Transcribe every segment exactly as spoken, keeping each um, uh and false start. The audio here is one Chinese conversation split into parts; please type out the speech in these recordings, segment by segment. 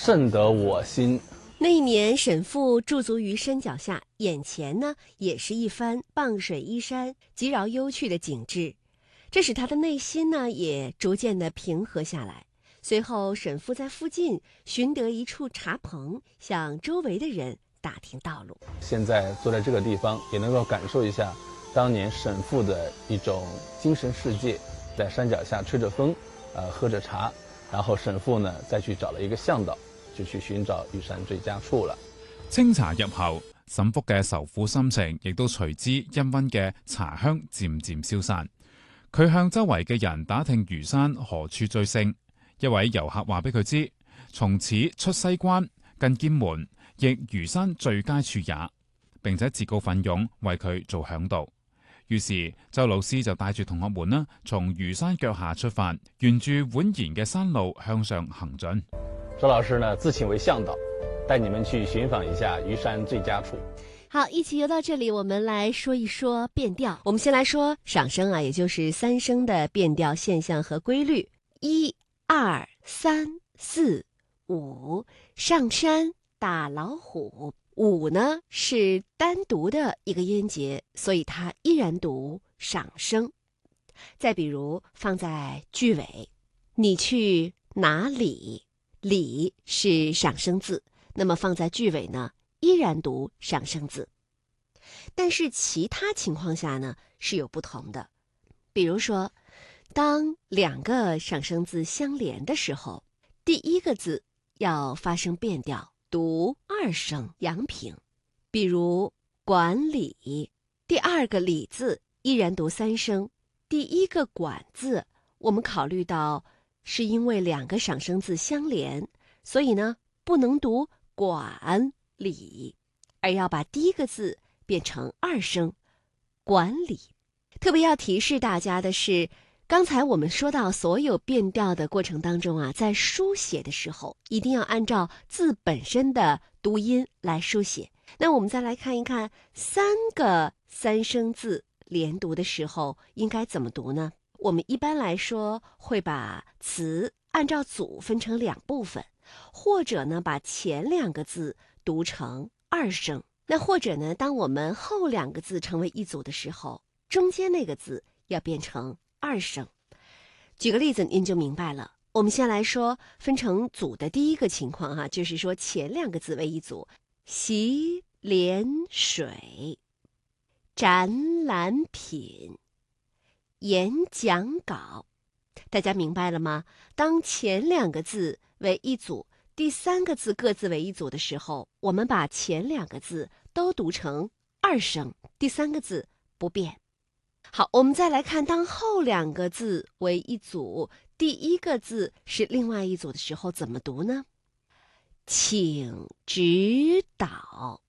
甚得我心。 那一年，沈复驻足于山脚下，眼前呢也是一番傍水依山、极饶幽趣的景致，这使他的内心呢也逐渐的平和下来。随后，沈复在附近寻得一处茶棚，向周围的人打听道路。 现在坐在这个地方，也能够感受一下当年沈复的一種精神世界，在山腳下吹着風，呃，喝着茶，然後沈復呢再去找了一個向導，就去尋找玉山最佳處了。 清茶入喉，沈復嘅愁苦心情亦都隨之氤氳嘅茶香漸漸消散。佢向周圍嘅人打聽餘山何處最勝，一位遊客話俾佢知，從此出西關近劍門，亦餘山最佳處也，並且自告奮勇為佢做嚮導。於是周老師就帶住同學們呢，從餘山腳下出發，沿住蜿蜒嘅山路向上行進。 周老師呢自請為向導，帶你們去尋訪一下餘山最佳處。 好，一起游到這裡，我們來說一說變調。我們先來說賞聲啊，也就是三聲的變調現象和規律。一、二、三、四、五，上山打老虎。五呢是單獨的一個音節，所以它依然讀賞聲。再比如放在句尾，你去哪裡？裡是賞聲字，那麼放在句尾呢，依然讀賞聲字。但是其他情況下呢是有不同的。比如說，當兩個賞聲字相連的時候，第一個字要發生變調，讀二聲陽平。比如管理，第二個理字依然讀三聲，第一個管字我們考慮到是因為兩個賞聲字相連，所以呢不能讀管理，而要把第一個字變成二聲管理。特別要提示大家的是，剛才我們說到所有變調的過程當中啊，在書寫的時候一定要按照字本身的讀音來書寫。那我們再來看一看三個三聲字連讀的時候應該怎麼讀呢？我們一般來說會把詞按照組分成兩部分，或者呢把前兩個字讀成二聲，那或者呢當我們後兩個字成為一組的時候，中間那個字要變成二聲。舉個例子您就明白了。我們先來說分成組的第一個情況哈、啊，就是說前兩個字為一組，洗臉水、展覽品、演講稿，大家明白了嗎？當前兩個字為一組，第三個字各自為一組的時候，我們把前兩個字都讀成二聲，第三個字不變。好，我們再來看當後兩個字為一組，第一個字是另外一組的時候怎麼讀呢？請指導，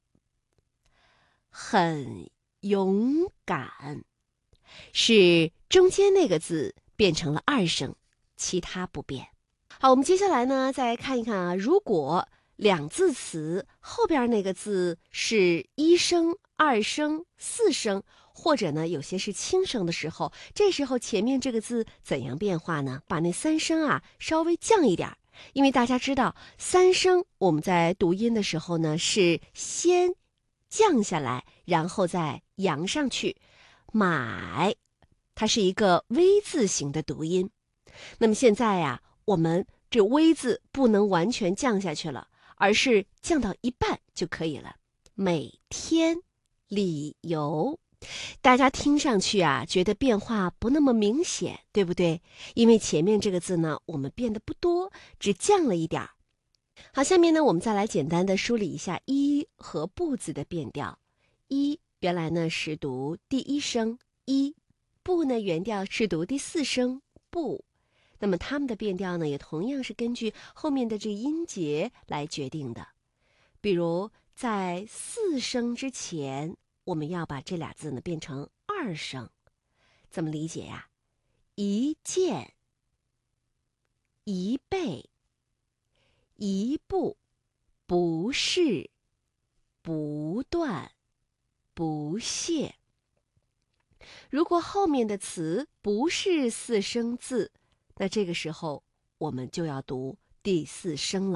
很勇敢，是中間那個字變成了二聲，其他不變。好，我們接下來呢再看一看啊，如果兩字詞後邊那個字是一聲、二聲、四聲，或者呢有些是輕聲的時候，這時候前面這個字怎樣變化呢？把那三聲啊稍微降一點，因為大家知道三聲我們在讀音的時候呢是先降下來，然後再揚上去。買，它是一個 V 字形的讀音。那麼現在呀、啊，我們這 V 字不能完全降下去了，而是降到一半就可以了。每天理由，大家聽上去啊，覺得變化不那麼明顯，對不對？因為前面這個字呢，我們變得不多，只降了一點兒。好，下面呢，我們再來簡單的梳理一下一和不字的變調。一原來呢是讀第一聲一，不呢原調是讀第四聲不。那麼它們的變調呢，也同樣是根據後面的這個音節來決定的。比如在四聲之前，我們要把這倆字呢變成二聲，怎麼理解呀？一件、一倍、一步、不是、不斷、不屑。如果後面的詞不是四聲字，那這個時候我們就要讀第四聲了。